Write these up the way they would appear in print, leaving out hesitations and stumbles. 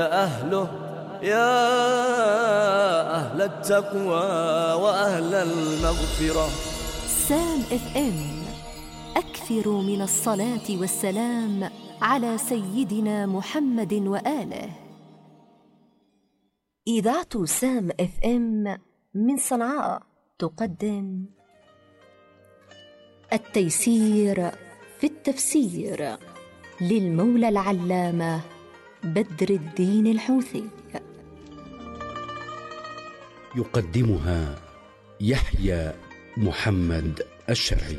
أهله يا أهل التقوى وأهل المغفرة. سام اف ام، أكثروا من الصلاة والسلام على سيدنا محمد وآله. إذاعة سام اف ام من صنعاء تقدم التيسير في التفسير للمولى العلامة بدر الدين الحوثي. يقدمها يحيى محمد الشرعي.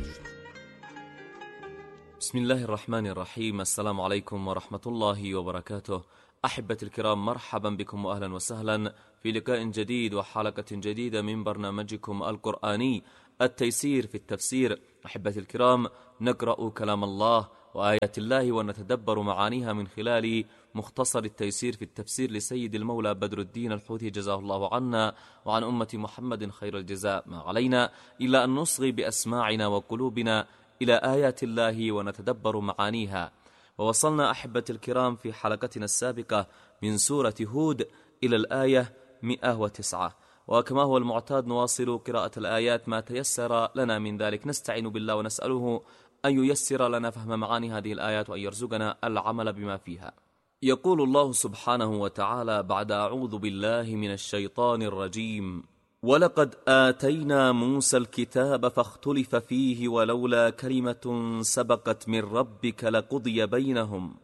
بسم الله الرحمن الرحيم. السلام عليكم ورحمة الله وبركاته. أحبتي الكرام، مرحبا بكم وأهلا وسهلا في لقاء جديد وحلقة جديدة من برنامجكم القرآني التيسير في التفسير. أحبتي الكرام، نقرأ كلام الله وآيات الله ونتدبر معانيها من خلال مختصر التيسير في التفسير لسيد المولى بدر الدين الحوثي جزاه الله عنا وعن أمة محمد خير الجزاء. ما علينا إلا أن نصغي بأسماعنا وقلوبنا إلى آيات الله ونتدبر معانيها. ووصلنا أحبتي الكرام في حلقتنا السابقة من سورة هود إلى الآية 109، وكما هو المعتاد نواصل قراءة الآيات ما تيسر لنا من ذلك. نستعين بالله ونسأله أن ييسر لنا فهم معاني هذه الآيات وأن يرزقنا العمل بما فيها. يقول الله سبحانه وتعالى بعد أعوذ بالله من الشيطان الرجيم: ولقد آتينا موسى الكتاب فاختلف فيه ولولا كلمة سبقت من ربك لقضي بينهم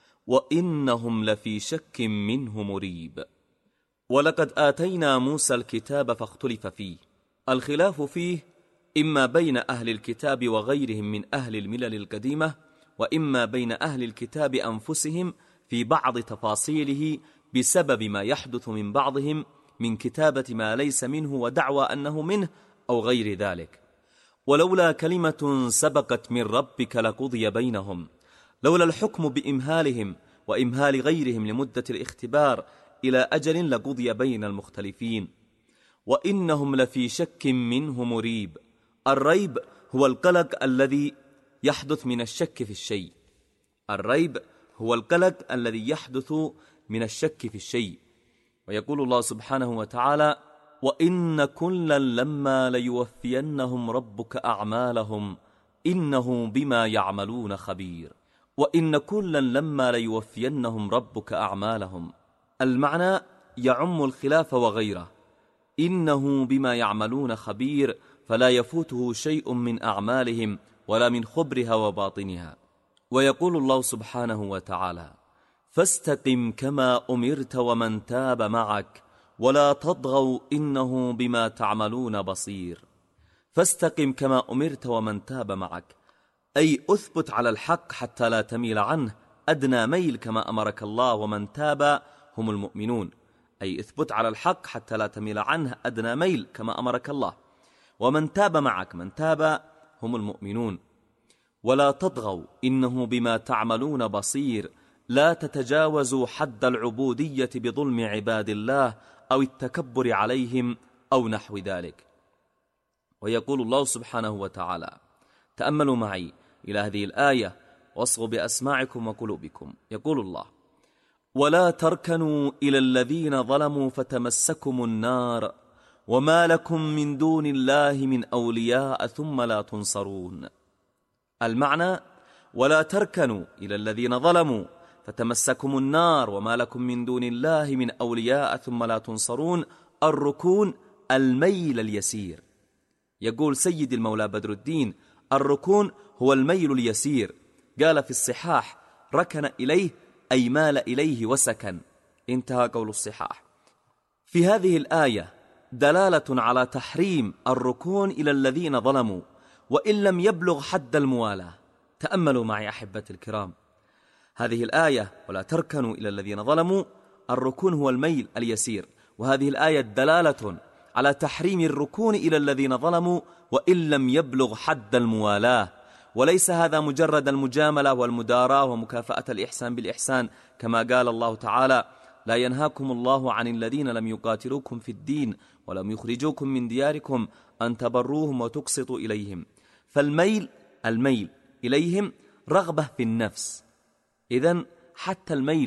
وإنهم لفي شك منه مريب. ولقد آتينا موسى الكتاب فاختلف فيه، الخلاف فيه إما بين أهل الكتاب وغيرهم من أهل الملل القديمة، وإما بين أهل الكتاب أنفسهم في بعض تفاصيله بسبب ما يحدث من بعضهم من كتابة ما ليس منه ودعوى أنه منه أو غير ذلك. ولولا كلمة سبقت من ربك لقضي بينهم، لولا الحكم بإمهالهم وإمهال غيرهم لمدة الاختبار إلى أجل لقضي بين المختلفين. وإنهم لفي شك منه مريب. الريب هو القلق الذي يحدث من الشك في الشيء. الريب هو القلق الذي يحدث من الشك في الشيء. ويقول الله سبحانه وتعالى: وإن كلا لما ليوفينهم ربك أعمالهم إنه بما يعملون خبير. وإن كلا لما ليوفينهم ربك أعمالهم، المعنى يعم الخلاف وغيره. إنه بما يعملون خبير، فلا يفوته شيء من أعمالهم ولا من خبرها وباطنها. ويقول الله سبحانه وتعالى: فاستقم كما أمرت ومن تاب معك ولا تطغوا إنه بما تعملون بصير. فاستقم كما أمرت ومن تاب معك، أي أثبت على الحق حتى لا تميل عنه أدنى ميل كما أمرك الله، ومن تاب هم المؤمنون، أي اثبت على الحق حتى لا تميل عنه أدنى ميل كما أمرك الله، ومن تاب معك، من تاب هم المؤمنون. ولا تطغوا إنه بما تعملون بصير، لا تتجاوزوا حد العبودية بظلم عباد الله أو التكبر عليهم أو نحو ذلك. ويقول الله سبحانه وتعالى، تأملوا معي إلى هذه الآية واصغوا بأسماعكم وقلوبكم. يقول الله: ولا تركنوا إلى الذين ظلموا فتمسكم النار وما لكم من دون الله من أولياء ثم لا تنصرون. المعنى: ولا تركنوا إلى الذين ظلموا فتمسكم النار وما لكم من دون الله من أولياء ثم لا تنصرون. الركون الميل اليسير. يقول سيد المولى بدر الدين: الركون هو الميل اليسير. قال في الصحاح: ركن إليه أي مال إليه وسكن. انتهى قول الصحاح. في هذه الآية دلالة على تحريم الركون إلى الذين ظلموا وإن لم يبلغ حد الموالاة. تأملوا معي أحبتي الكرام، هذه الآية ولا تركنوا إلى الذين ظلموا، الركون هو الميل اليسير، وهذه الآية دلالة على تحريم الركون إلى الذين ظلموا وإن لم يبلغ حد الموالاة. وليس هذا مجرد المجاملة والمداراة ومكافأة الإحسان بالإحسان، كما قال الله تعالى: لا ينهاكم الله عن الذين لم يقاتلوكم في الدين ولم يخرجوكم من دياركم أن تبروهم وتقسطوا إليهم. فالميل إليهم رغبة في النفس. إذن حتى الميل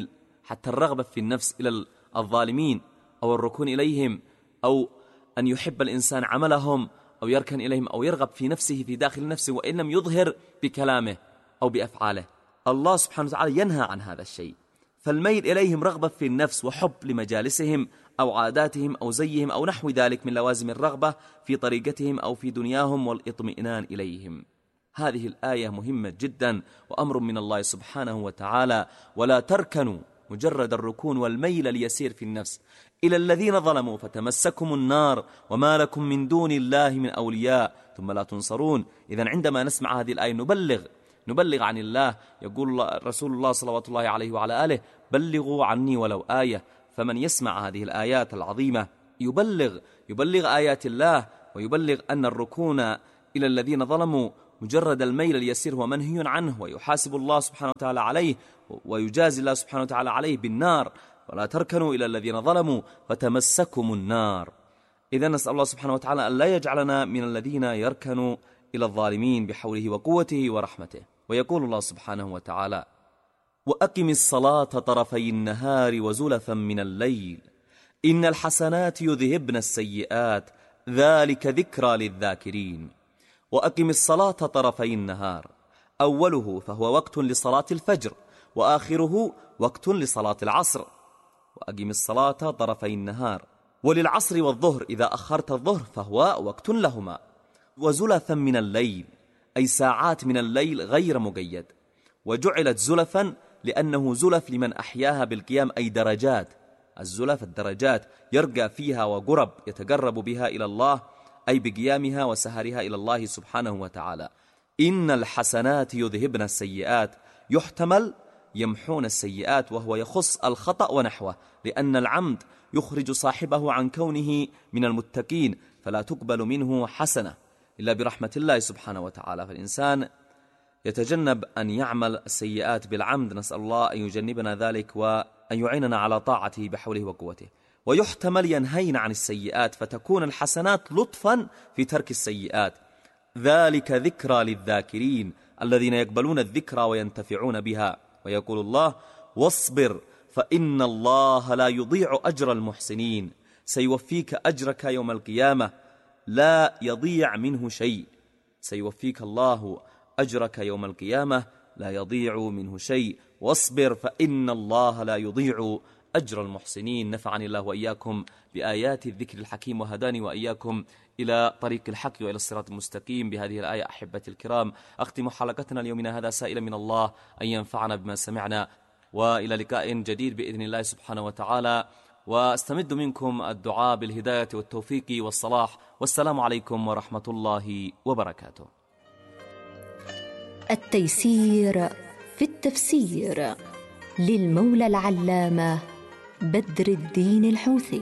حتى الرغبة في النفس إلى الظالمين أو الركون إليهم، أو أن يحب الإنسان عملهم أو يركن إليهم أو يرغب في نفسه في داخل نفسه وإن لم يظهر بكلامه أو بأفعاله. الله سبحانه وتعالى ينهى عن هذا الشيء. فالميل إليهم رغبة في النفس وحب لمجالسهم أو عاداتهم أو زيهم أو نحو ذلك من لوازم الرغبة في طريقتهم أو في دنياهم والاطمئنان إليهم. هذه الآية مهمة جدا وأمر من الله سبحانه وتعالى: ولا تركنوا، مجرد الركون والميل اليسير في النفس، إلى الذين ظلموا فتمسكم النار وما لكم من دون الله من أولياء ثم لا تنصرون. إذن عندما نسمع هذه الآية نبلغ عن الله. يقول رسول الله صلوات الله عليه وعلى آله: بلغوا عني ولو آية. فمن يسمع هذه الآيات العظيمة يبلغ آيات الله، ويبلغ أن الركون إلى الذين ظلموا مجرد الميل اليسير هو منهي عنه، ويحاسب الله سبحانه وتعالى عليه، ويجازي الله سبحانه وتعالى عليه بالنار. ولا تركنوا إلى الذين ظلموا فتمسكم النار. إذا نسأل الله سبحانه وتعالى أن لا يجعلنا من الذين يركنوا إلى الظالمين بحوله وقوته ورحمته. ويقول الله سبحانه وتعالى: وأقم الصلاة طرفي النهار وزلفا من الليل إن الحسنات يذهبن السيئات ذلك ذكرى للذاكرين. وأقم الصلاة طرفي النهار، أوله فهو وقت لصلاة الفجر، وآخره وقت لصلاة العصر. وأقم الصلاة طرفي النهار، وللعصر والظهر إذا أخرت الظهر فهو وقت لهما. وزلفا من الليل، أي ساعات من الليل غير مقيد. وجعلت زلفا لأنه زلف لمن أحياها بالقيام، أي درجات. الزلف الدرجات يرقى فيها وقرب يتقرب بها إلى الله، أي بقيامها وسهرها إلى الله سبحانه وتعالى. إن الحسنات يذهبن السيئات، يحتمل يمحون السيئات، وهو يخص الخطأ ونحوه، لأن العمد يخرج صاحبه عن كونه من المتقين، فلا تقبل منه حسنة إلا برحمة الله سبحانه وتعالى. فالإنسان يتجنب أن يعمل السيئات بالعمد، نسأل الله أن يجنبنا ذلك وأن يعيننا على طاعته بحوله وقوته. ويحتمل ينهين عن السيئات، فتكون الحسنات لطفا في ترك السيئات. ذلك ذكرى للذاكرين الذين يقبلون الذكرى وينتفعون بها. ويقول الله: واصبر فإن الله لا يضيع أجر المحسنين، سيوفيك أجرك يوم القيامة لا يضيع منه شيء. سيوفيك الله أجرك يوم القيامة لا يضيع منه شيء. واصبر فإن الله لا يضيع أجر المحسنين. نفعني الله وإياكم بآيات الذكر الحكيم، وهداني وإياكم إلى طريق الحق وإلى الصراط المستقيم بهذه الآية. أحبتي الكرام، أختم حلقتنا اليومنا هذا سائلا من الله أن ينفعنا بما سمعنا، وإلى لقاء جديد بإذن الله سبحانه وتعالى، واستمد منكم الدعاء بالهداية والتوفيق والصلاح. والسلام عليكم ورحمة الله وبركاته. التيسير في التفسير للمولى العلامة بدر الدين الحوثي.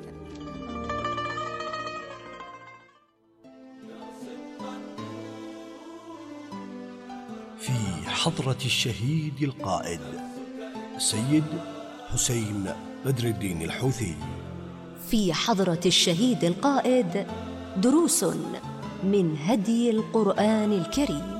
في حضرة الشهيد القائد السيد حسين بدر الدين الحوثي. في حضرة الشهيد القائد دروس من هدي القرآن الكريم.